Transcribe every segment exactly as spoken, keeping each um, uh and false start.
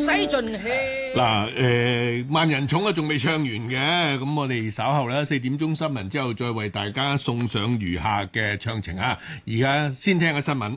使盡氣。 嗱，誒萬人寵啊，仲未唱完嘅，咁我哋稍後咧四點鐘新聞之後，再為大家送上餘下嘅詳情啊！而家先聽個新聞。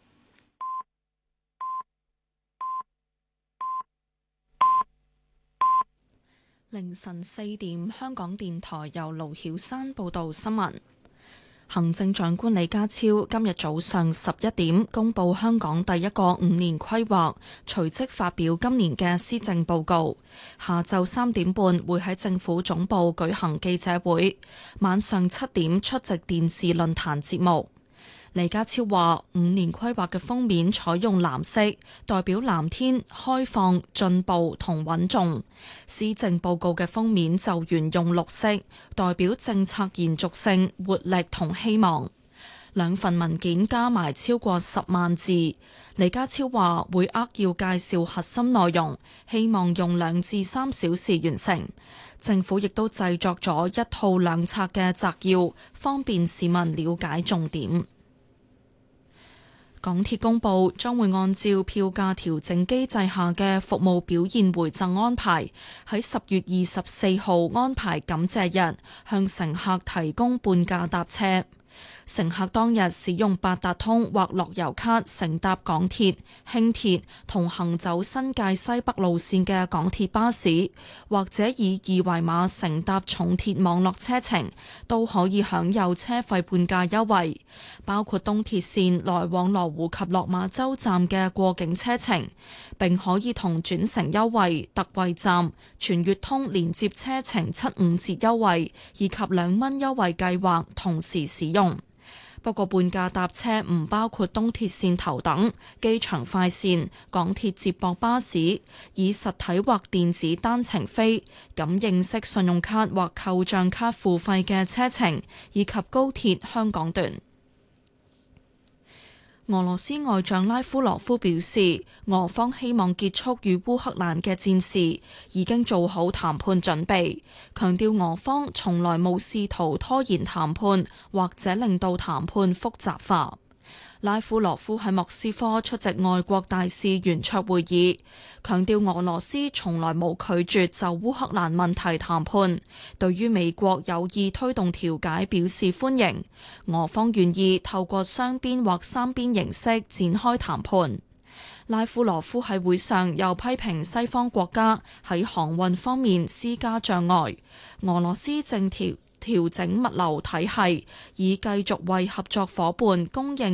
凌晨四點，香港電台由盧曉山報道新聞。行政長官李家超今日早上十一點公布香港第一個五年規劃，隨即發表今年嘅施政報告。下晝三點半會喺政府總部舉行記者會，晚上七點出席電視論壇節目。李家超話：五年規劃嘅封面採用藍色，代表藍天、開放、進步同穩重；施政報告嘅封面就沿用綠色，代表政策延續性、活力同希望。兩份文件加埋超過十萬字。李家超話會扼要介紹核心內容，希望用兩至三小時完成。政府亦都製作咗一套兩冊嘅摘要，方便市民了解重點。港鐵公佈將會按照票價調整機制下嘅服務表現回贈安排，喺十月二十四號安排感謝日，向乘客提供半價搭車。乘客當日使用八達通或樂悠卡乘搭港鐵、輕鐵同行走新界西北路線嘅港鐵巴士，或者以二維碼乘搭重鐵網絡車程，都可以享有車費半價優惠。包括東鐵線來往羅湖及落馬洲站嘅過境車程，並可以同轉乘優惠、特惠站、全月通連接車程七五折優惠以及兩蚊優惠計劃同時使用。不過半價搭車唔包括東鐵線頭等、機場快線、港鐵接駁巴士、以實體或電子單程飛、感應式信用卡或扣賬卡付費嘅車程，以及高鐵香港段。俄羅斯外長拉夫羅夫表示，俄方希望結束與烏克蘭嘅戰事，已經做好談判準備，強調俄方從來冇試圖拖延談判或者令到談判複雜化。拉夫羅夫喺莫斯科出席外國大使圓桌會議，強調俄羅斯從來冇拒絕就烏克蘭問題談判，對於美國有意推動調解表示歡迎，俄方願意透過雙邊或三邊形式展開談判。拉夫羅夫喺會上又批評西方國家喺航運方面施加障礙，俄羅斯正調調整物流體系，以繼續為合作夥伴供應